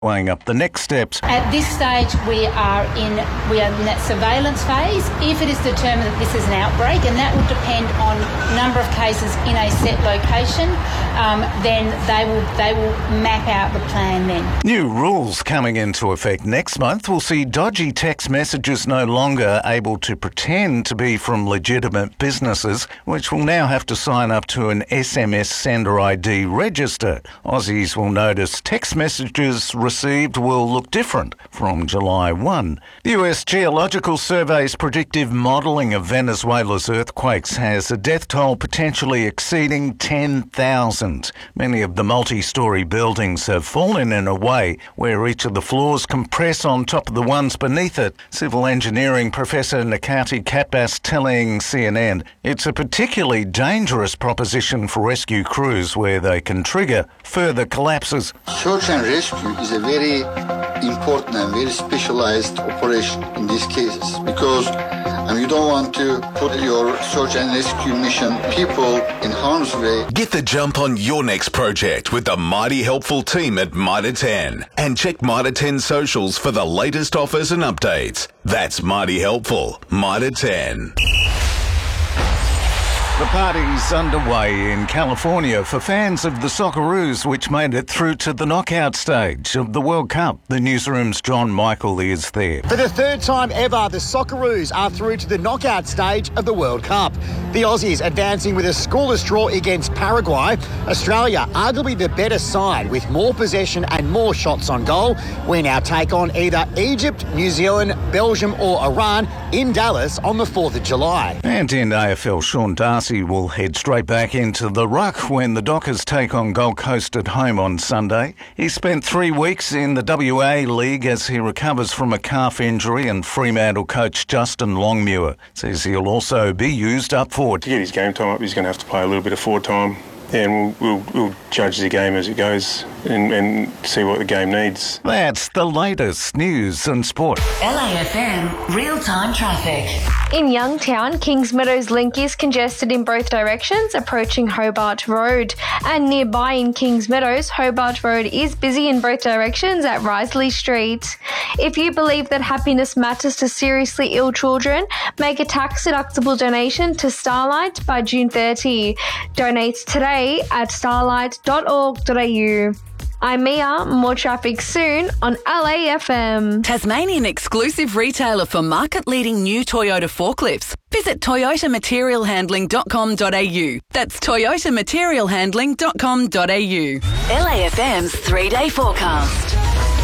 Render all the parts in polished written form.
weighing up the next steps. At this stage, we are in that surveillance phase. If it is determined that this is an outbreak, and that will depend on number of cases in a set location, then they will map out the plan then. New rules coming into effect next month will see dodgy text messages no longer able to pretend to be from legitimate businesses, which will now have to sign up to an SMS sender ID register. Aussies will notice text messages received will look different from July 1. The US Geological Survey's predictive modelling of Venezuela's earthquakes has a death toll potentially exceeding 10,000. Many of the multi-storey buildings have fallen in a way where each of the floors compress on top of the ones beneath it. Civil engineering professor Nakati Katbas telling CNN it's a particularly dangerous proposition for rescue crews where they can trigger further collapses. Search and rescue is a very important and very specialized operation in these cases because you don't want to put your search and rescue mission people in harm's way. Get the jump on your next project with the Mighty Helpful team at Mitre 10 and check Mitre 10 socials for the latest offers and updates. That's Mighty Helpful, Mitre 10. The party's underway in California for fans of the Socceroos, which made it through to the knockout stage of the World Cup. The newsroom's John Michael is there. For the third time ever, the Socceroos are through to the knockout stage of the World Cup. The Aussies advancing with a scoreless draw against Paraguay. Australia, arguably the better side with more possession and more shots on goal. We now take on either Egypt, New Zealand, Belgium or Iran in Dallas on the 4th of July. And in AFL, Sean Darcy will head straight back into the ruck when the Dockers take on Gold Coast at home on Sunday. He spent 3 weeks in the WA League as he recovers from a calf injury, and Fremantle coach Justin Longmuir says he'll also be used up forward. To get his game time up, he's going to have to play a little bit of forward time, and we'll judge the game as it goes and see what the game needs. That's the latest news and sport. LAFM real-time traffic. In Youngtown, Kings Meadows Link is congested in both directions approaching Hobart Road. And nearby in Kings Meadows, Hobart Road is busy in both directions at Risley Street. If you believe that happiness matters to seriously ill children, make a tax-deductible donation to Starlight by June 30. Donate today at starlight.org.au. I'm Mia. More traffic soon on LAFM. Tasmanian exclusive retailer for market-leading new Toyota forklifts. Visit toyotamaterialhandling.com.au. That's toyotamaterialhandling.com.au. LAFM's 3-day forecast.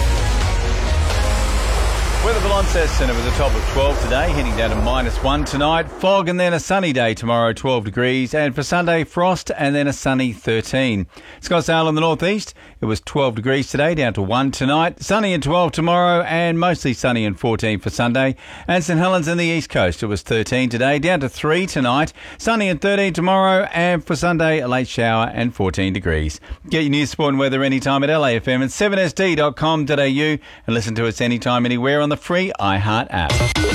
Weather for Launceston Centre was a top of 12 today, heading down to -1 tonight. Fog and then a sunny day tomorrow, 12 degrees. And for Sunday, frost and then a sunny 13. Scottsdale in the northeast, it was 12 degrees today, down to 1 tonight. Sunny and 12 tomorrow and mostly sunny and 14 for Sunday. And St Helens in the east coast, it was 13 today, down to 3 tonight. Sunny and 13 tomorrow, and for Sunday, a late shower and 14 degrees. Get your news, sport and weather anytime at LAFM and 7sd.com.au and listen to us anytime, anywhere on the free iHeart app.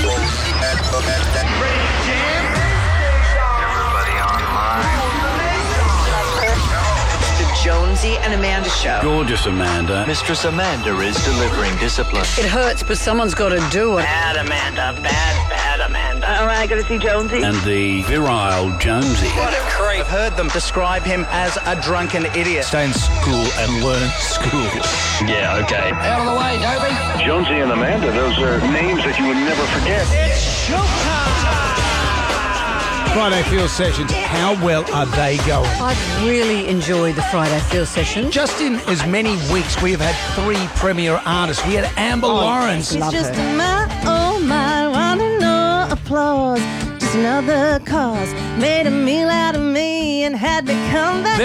Jonesy and Amanda show. Gorgeous Amanda. Mistress Amanda is delivering discipline. It hurts, but someone's got to do it. Bad Amanda. Bad Amanda. All right, got to see Jonesy. And the virile Jonesy. What a creep. I've heard them describe him as a drunken idiot. Stay in school and learn school. Yeah, okay. Out of the way, Dobie. Jonesy and Amanda, those are names that you would never forget. It's showtime. Friday Feel Sessions, how well are they going? I've really enjoyed the Friday Feel Session. Just in as many weeks, we have had 3 premier artists. We had Amber Lawrence. It's just my, oh my, wanting no applause. Just another cause. Made a meal out of me and had to come back.